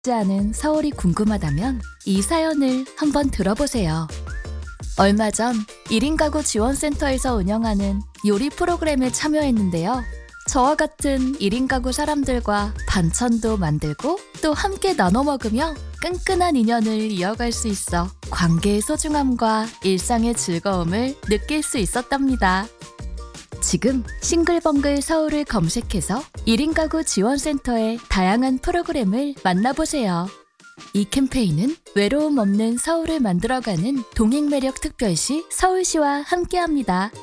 않은 서울이 궁금하다면 이 사연을 한번 들어보세요. 얼마 전 1인 가구 지원센터에서 운영하는 요리 프로그램에 참여했는데요. 저와 같은 1인 가구 사람들과 반찬도 만들고 또 함께 나눠 먹으며 끈끈한 인연을 이어갈 수 있어 관계의 소중함과 일상의 즐거움을 느낄 수 있었답니다. 지금 싱글벙글 서울을 검색해서 1인 가구 지원센터의 다양한 프로그램을 만나보세요. 이 캠페인은 외로움 없는 서울을 만들어가는 동행매력 특별시 서울시와 함께합니다.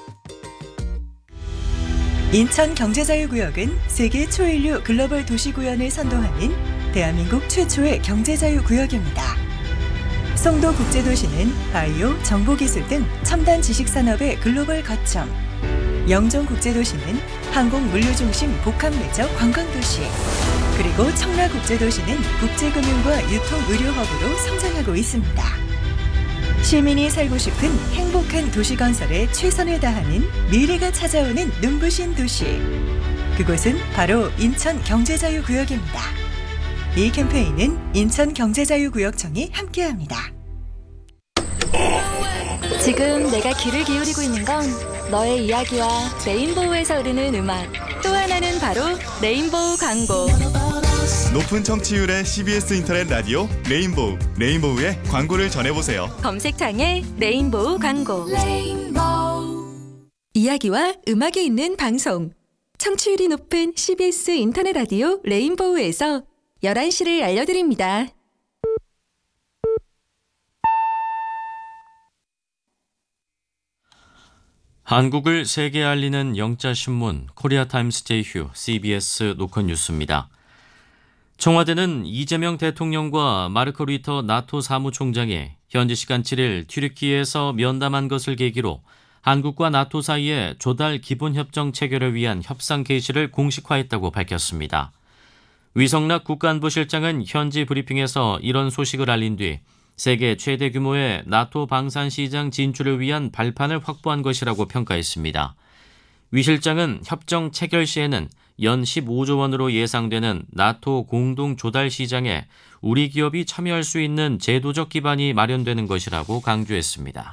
인천경제자유구역은 세계 초인류 글로벌 도시구현을 선도하는 대한민국 최초의 경제자유구역입니다. 송도국제도시는 바이오, 정보기술 등 첨단 지식산업의 글로벌 거점, 영종국제도시는 항공물류중심 복합매적 관광도시, 그리고 청라국제도시는 국제금융과 유통의료허브로 성장하고 있습니다. 시민이 살고 싶은 행복한 도시 건설에 최선을 다하는 미래가 찾아오는 눈부신 도시. 그곳은 바로 인천경제자유구역입니다. 이 캠페인은 인천경제자유구역청이 함께합니다. 지금 내가 귀를 기울이고 있는 건 너의 이야기와 레인보우에서 흐르는 음악, 또 하나는 바로 레인보우 광고. 높은 청취율의 CBS 인터넷 라디오 레인보우의 광고를 전해보세요. 검색창에 레인보우 광고. 이야기와 음악이 있는 방송. 청취율이 높은 CBS 인터넷 라디오 레인보우에서 11시를 알려드립니다. 한국을 세계에 알리는 영자신문 코리아타임스 제휴 CBS 노컷 뉴스입니다. 청와대는 이재명 대통령과 마르크 루이터 나토 사무총장이 현지 시간 7일 튀르키예에서 면담한 것을 계기로 한국과 나토 사이의 조달 기본협정 체결을 위한 협상 개시를 공식화했다고 밝혔습니다. 위성락 국가안보실장은 현지 브리핑에서 이런 소식을 알린 뒤 세계 최대 규모의 나토 방산시장 진출을 위한 발판을 확보한 것이라고 평가했습니다. 위 실장은 협정 체결 시에는 연 15조 원으로 예상되는 나토 공동 조달 시장에 우리 기업이 참여할 수 있는 제도적 기반이 마련되는 것이라고 강조했습니다.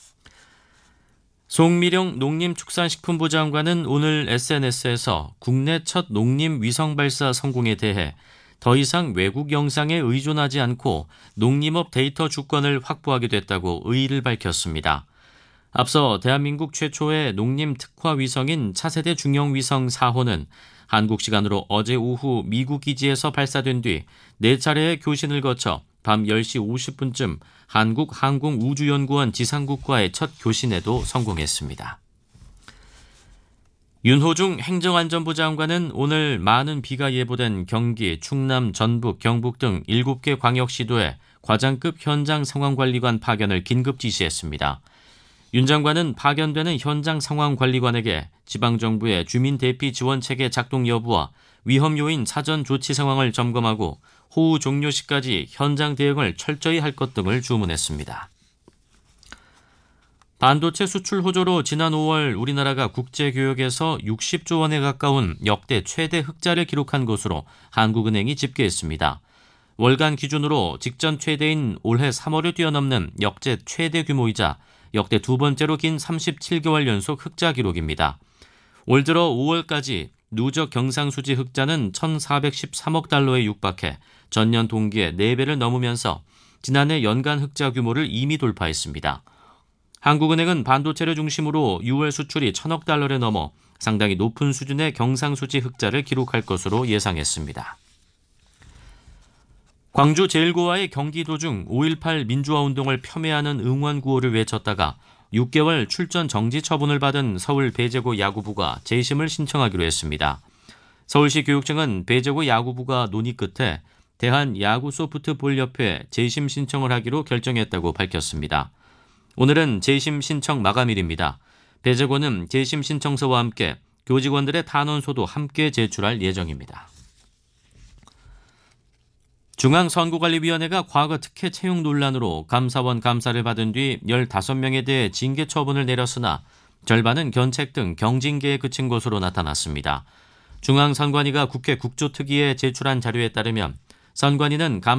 송미령 농림축산식품부 장관은 오늘 SNS에서 국내 첫 농림 위성 발사 성공에 대해 더 이상 외국 영상에 의존하지 않고 농림업 데이터 주권을 확보하게 됐다고 의의를 밝혔습니다. 앞서 대한민국 최초의 농림 특화 위성인 차세대 중형 위성 4호는 한국 시간으로 어제 오후 미국 기지에서 발사된 뒤 4차례의 교신을 거쳐 밤 10시 50분쯤 한국항공우주연구원 지상국과의 첫 교신에도 성공했습니다. 윤호중 행정안전부 장관은 오늘 많은 비가 예보된 경기, 충남, 전북, 경북 등 7개 광역시도에 과장급 현장 상황관리관 파견을 긴급 지시했습니다. 윤 장관은 파견되는 현장 상황관리관에게 지방정부의 주민 대피 지원 체계 작동 여부와 위험 요인 사전 조치 상황을 점검하고 호우 종료 시까지 현장 대응을 철저히 할 것 등을 주문했습니다. 반도체 수출 호조로 지난 5월 우리나라가 국제교역에서 60조 원에 가까운 역대 최대 흑자를 기록한 것으로 한국은행이 집계했습니다. 월간 기준으로 직전 최대인 올해 3월을 뛰어넘는 역대 최대 규모이자 역대 두 번째로 긴 37개월 연속 흑자 기록입니다. 올 들어 5월까지 누적 경상수지 흑자는 1,413억 달러에 육박해 전년 동기의 4배를 넘으면서 지난해 연간 흑자 규모를 이미 돌파했습니다. 한국은행은 반도체를 중심으로 6월 수출이 1,000억 달러를 넘어 상당히 높은 수준의 경상수지 흑자를 기록할 것으로 예상했습니다. 광주 제1고와의 경기 도중 5.18 민주화운동을 폄훼하는 응원 구호를 외쳤다가 6개월 출전 정지 처분을 받은 서울 배제고 야구부가 재심을 신청하기로 했습니다. 서울시 교육청은 배제고 야구부가 논의 끝에 대한야구소프트볼협회에 재심 신청을 하기로 결정했다고 밝혔습니다. 오늘은 재심 신청 마감일입니다. 배제고는 재심 신청서와 함께 교직원들의 탄원서도 함께 제출할 예정입니다. 중앙선거관리위원회가 과거 특혜 채용 논란으로 감사원 감사를 받은 뒤 15명에 대해 징계 처분을 내렸으나 절반은 견책 등 경징계에 그친 것으로 나타났습니다. 중앙선관위가 국회 국조특위에 제출한 자료에 따르면 선관위는